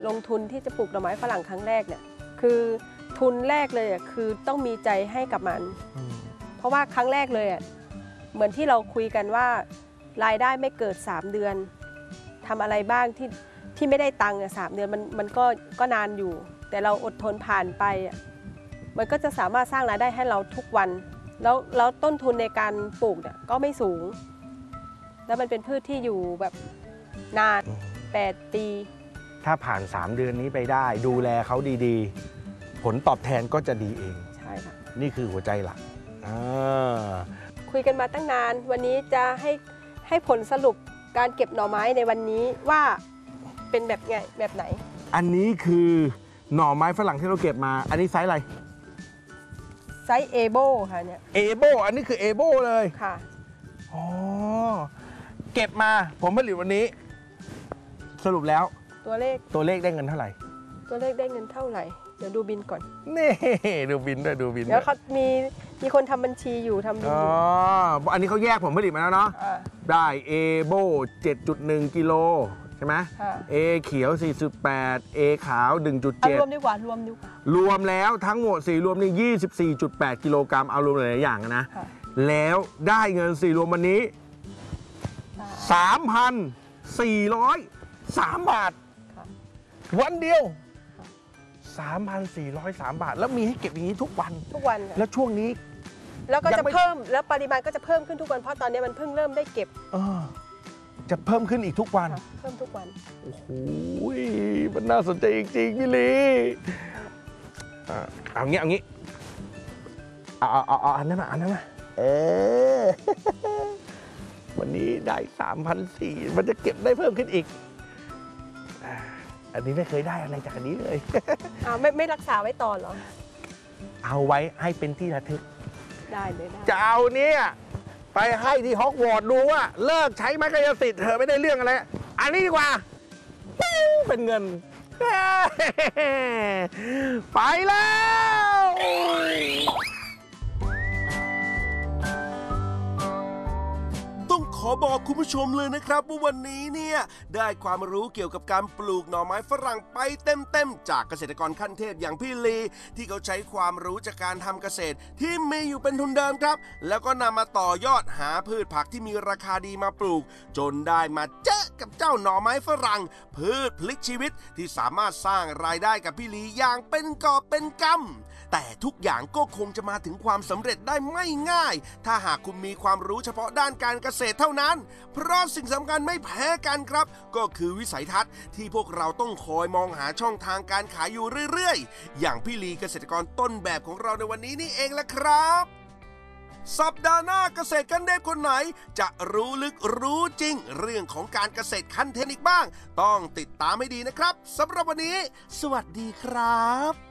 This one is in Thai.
ลงทุนที่จะปลูกหน่อไม้ฝรั่งครั้งแรกเนี่ยคือทุนแรกเลยคือต้องมีใจให้กับมันเพราะว่าครั้งแรกเลยเหมือนที่เราคุยกันว่ารายได้ไม่เกิด3 เดือนทำอะไรบ้างที่ไม่ได้ตังค์3 เดือนมันก็นานอยู่แต่เราอดทนผ่านไปมันก็จะสามารถสร้างรายได้ให้เราทุกวันแล้วต้นทุนในการปลูกเนี่ยก็ไม่สูงแล้วมันเป็นพืชที่อยู่แบบนาน8 ปีถ้าผ่าน3 เดือนนี้ไปได้ดูแลเขาดีๆผลตอบแทนก็จะดีเองใช่ค่ะนี่คือหัวใจหลักคุยกันมาตั้งนานวันนี้จะให้ผลสรุปการเก็บหน่อไม้ในวันนี้ว่าเป็นแบบไหนอันนี้คือหน่อไม้ฝรั่งที่เราเก็บมาอันนี้ไซส์อะไรไซส์เอโบค่ะเนี่ยเอโบอันนี้คือเอโบเลยค่ะอ๋อเก็บมาผมผลิตวันนี้สรุปแล้วตัวเลขได้เงินเท่าไหร่ตัวเลขได้เงินเท่าไหร่เดี๋ยวดูบินก่อนนี่ดูบินด้วยเดี๋ยวเขามีคนทำบัญชีอยู่ทำบินอยู่อันนี้เขาแยกผมผลิตมาแล้วเนาะได้เอโบ 7.1 กิโลใช่ไหมเอเขียว 4.8 เอขาว 1.7 รวมดีกว่ารวมแล้วทั้งหมด4รวมนี่ 24.8 กิโลกรัมเอารวมหลายอย่างนะแล้วได้เงิน4รวมวันนี้ 3,403 บาทวันเดียว 3,403 บาทแล้วมีให้เก็บอย่างนี้ทุกวันแล้วช่วงนี้แล้วก็จะเพิ่มแล้วปริมาณก็จะเพิ่มขึ้นทุกวันเพราะตอนนี้มันเพิ่งเริ่มได้เก็บจะเพิ่มขึ้นอีกทุกวันเพิ่มทุกวันโอ้โหมันน่าสนใจจริงๆพี่ลีเอางี้เอาอันนั้นมาวันนี้ได้ 3,400มันจะเก็บได้เพิ่มขึ้นอีกอันนี้ไม่เคยได้อะไรจากอันนี้เลยไม่รักษาไว้ต่อเหรอเอาไว้ให้เป็นที่ระลึกได้เลยจะเอาเนี่ยไปให้ที่ฮอกวอตส์ดูว่าเลิกใช้ไม้กายสิทธิ์เธอไม่ได้เรื่องอะไรอันนี้ดีกว่าเป็นเงินไปแล้วต้องขอบอกคุณผู้ชมเลยนะครับว่าวันนี้เนี่ยได้ความรู้เกี่ยวกับการปลูกหน่อไม้ฝรั่งไปเต็มๆจากเกษตรกรขั้นเทพอย่างพี่ลีที่เขาใช้ความรู้จากการทำเกษตรที่มีอยู่เป็นทุนเดิมครับแล้วก็นำมาต่อยอดหาพืชผักที่มีราคาดีมาปลูกจนได้มาเจอกับเจ้าหน่อไม้ฝรั่งพืชพลิกชีวิตที่สามารถสร้างรายได้กับพี่ลีอย่างเป็นกอบเป็นกำแต่ทุกอย่างก็คงจะมาถึงความสำเร็จได้ไม่ง่ายถ้าหากคุณมีความรู้เฉพาะด้านการเกษตรเท่านั้นเพราะสิ่งสำคัญไม่แพ้กันครับก็คือวิสัยทัศน์ที่พวกเราต้องคอยมองหาช่องทางการขายอยู่เรื่อยๆอย่างพี่ลีเกษตรกรต้นแบบของเราในวันนี้นี่เองล่ะครับสัปดาห์หน้าเกษตรขั้นเทพคนไหนจะรู้ลึกรู้จริงเรื่องของการเกษตรขั้นเทพอีกบ้างต้องติดตามให้ดีนะครับสำหรับวันนี้สวัสดีครับ